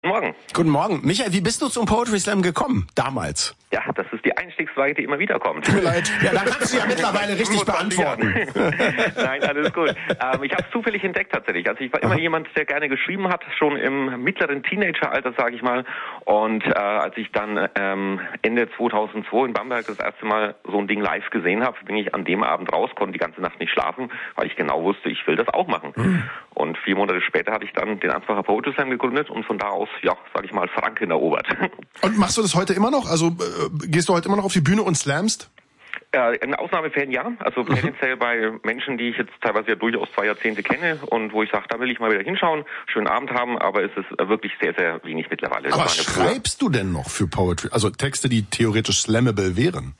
Morgen. Guten Morgen. Michael, wie bist du zum Poetry Slam gekommen, damals? Ja, das ist die Einstiegsfrage, die immer wieder kommt. Tut mir leid. Ja, da kannst du ja mittlerweile richtig beantworten. Nein, alles gut. Ich habe es zufällig entdeckt tatsächlich. Also ich war immer jemand, der gerne geschrieben hat, schon im mittleren Teenageralter, sage ich mal. Und als ich dann Ende 2002 in Bamberg das erste Mal so ein Ding live gesehen habe, bin ich an dem Abend raus, konnte die ganze Nacht nicht schlafen, weil ich genau wusste, ich will das auch machen. Und 4 Monate später hatte ich dann den Ansbacher Poetry Slam gegründet und von da aus, ja, sage ich mal, Franken erobert. Und machst du das heute immer noch? Also gehst du heute immer noch auf die Bühne und slamst? In Ausnahmefällen ja, also tendenziell bei Menschen, die ich jetzt teilweise ja durchaus 2 Jahrzehnte kenne und wo ich sage, da will ich mal wieder hinschauen, schönen Abend haben, aber es ist wirklich sehr, sehr wenig mittlerweile. Aber schreibst du denn noch für Poetry? Also Texte, die theoretisch slammable wären?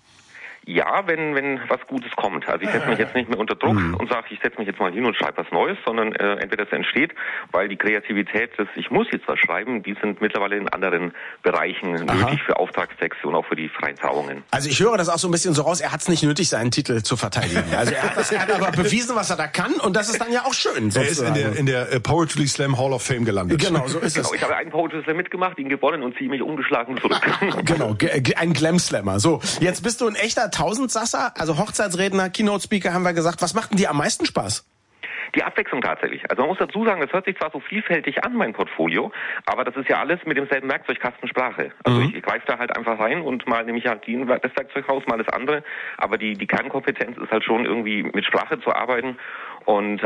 Ja, wenn was Gutes kommt. Also ich setze mich jetzt nicht mehr unter Druck und sage, ich setze mich jetzt mal hin und schreibe was Neues, sondern entweder es entsteht, weil die Kreativität des ich muss jetzt was schreiben, die sind mittlerweile in anderen Bereichen nötig für Auftragstexte und auch für die freien Trauungen. Also ich höre das auch so ein bisschen so raus, er hat es nicht nötig, seinen Titel zu verteidigen. Also er hat aber bewiesen, was er da kann und das ist dann ja auch schön. Sozusagen. Er ist in der Poetry Slam Hall of Fame gelandet. Genau, so ist es. Ich habe einen Poetry Slam mitgemacht, ihn gewonnen und ziehe mich ungeschlagen zurück. Genau, ein Glam-Slammer. So, jetzt bist du ein echter Tausendsasser, also Hochzeitsredner, Keynote-Speaker haben wir gesagt. Was macht denn dir am meisten Spaß? Die Abwechslung tatsächlich. Also man muss dazu sagen, das hört sich zwar so vielfältig an, mein Portfolio, aber das ist ja alles mit demselben Werkzeugkasten Sprache. Also ich greife da halt einfach rein und mal nehme ich halt das Werkzeug raus, mal das andere. Aber die Kernkompetenz ist halt schon irgendwie mit Sprache zu arbeiten. Und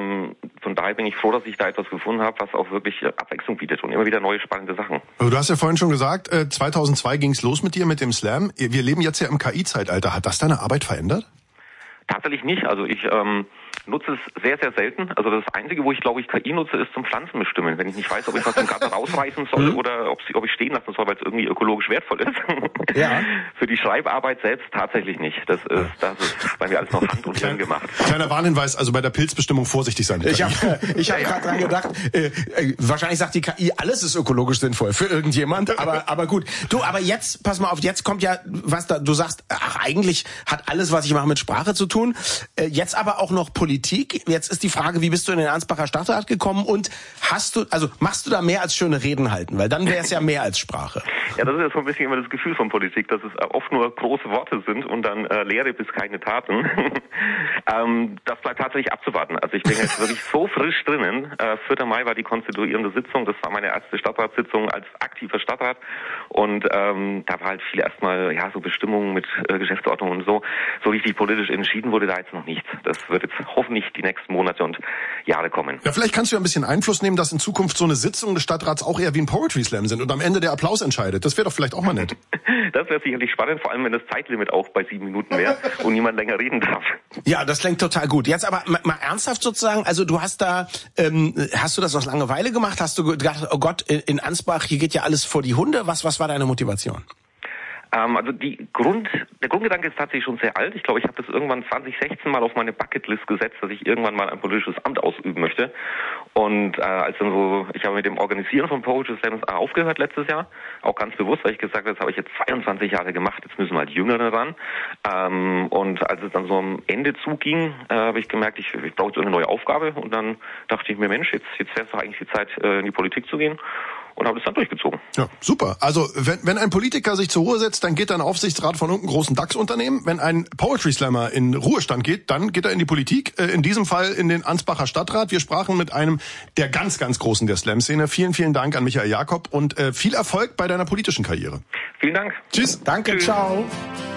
von daher bin ich froh, dass ich da etwas gefunden habe, was auch wirklich Abwechslung bietet und immer wieder neue spannende Sachen. Also du hast ja vorhin schon gesagt, 2002 ging's los mit dir, mit dem Slam. Wir leben jetzt ja im KI-Zeitalter. Hat das deine Arbeit verändert? Tatsächlich nicht. Also ich nutze es sehr, sehr selten. Also das Einzige, wo ich glaube ich KI nutze, ist zum Pflanzen bestimmen. Wenn ich nicht weiß, ob ich was im Garten rausreißen soll oder ob ich stehen lassen soll, weil es irgendwie ökologisch wertvoll ist. Ja. Für die Schreibarbeit selbst tatsächlich nicht. Das ist bei mir alles noch Hand und Hirn gemacht. Kleiner Warnhinweis, also bei der Pilzbestimmung vorsichtig sein. Ich hab gerade dran gedacht, wahrscheinlich sagt die KI, alles ist ökologisch sinnvoll für irgendjemand, aber gut. Du, aber jetzt, pass mal auf, jetzt kommt ja, du sagst, ach, eigentlich hat alles, was ich mache, mit Sprache zu tun. Jetzt aber auch noch Politik. Jetzt ist die Frage, wie bist du in den Ansbacher Stadtrat gekommen und machst du da mehr als schöne Reden halten? Weil dann wäre es ja mehr als Sprache. Ja, das ist ja so ein bisschen immer das Gefühl von Politik, dass es oft nur große Worte sind und dann Lehre bis keine Taten. Das bleibt tatsächlich abzuwarten. Also ich bin jetzt wirklich so frisch drinnen. 4. Mai war die konstituierende Sitzung. Das war meine erste Stadtratssitzung als aktiver Stadtrat. Und da war halt viel erstmal, ja, so Bestimmungen mit Geschäftsordnung und so. So richtig politisch entschieden wurde da jetzt noch nichts. Das wird jetzt hoffentlich die nächsten Monate und Jahre kommen. Ja, vielleicht kannst du ja ein bisschen Einfluss nehmen, dass in Zukunft so eine Sitzung des Stadtrats auch eher wie ein Poetry Slam sind und am Ende der Applaus entscheidet. Das wäre doch vielleicht auch mal nett. Das wäre sicherlich spannend, vor allem wenn das Zeitlimit auch bei 7 Minuten wäre und niemand länger reden darf. Ja, das klingt total gut. Jetzt aber mal ernsthaft sozusagen, also du hast da, hast du das aus Langeweile gemacht? Hast du gedacht, oh Gott, in Ansbach, hier geht ja alles vor die Hunde? Was war deine Motivation? Also der Grundgedanke ist tatsächlich schon sehr alt. Ich glaube, ich habe das irgendwann 2016 mal auf meine Bucketlist gesetzt, dass ich irgendwann mal ein politisches Amt ausüben möchte. Und als dann so, ich habe mit dem Organisieren von Poetry Slams aufgehört letztes Jahr, auch ganz bewusst, weil ich gesagt habe, das habe ich jetzt 22 Jahre gemacht, jetzt müssen mal die Jüngeren ran. Und als es dann so am Ende zuging, habe ich gemerkt, ich brauche jetzt eine neue Aufgabe. Und dann dachte ich mir, Mensch, jetzt wäre es doch eigentlich die Zeit, in die Politik zu gehen. Und habe das dann durchgezogen. Ja, super. Also wenn ein Politiker sich zur Ruhe setzt, dann geht er in den Aufsichtsrat von irgendeinem großen DAX-Unternehmen. Wenn ein Poetry Slammer in Ruhestand geht, dann geht er in die Politik. In diesem Fall in den Ansbacher Stadtrat. Wir sprachen mit einem der ganz, ganz Großen der Slam-Szene. Vielen, vielen Dank an Michael Jakob und viel Erfolg bei deiner politischen Karriere. Vielen Dank. Tschüss. Danke, Tschüss. Ciao.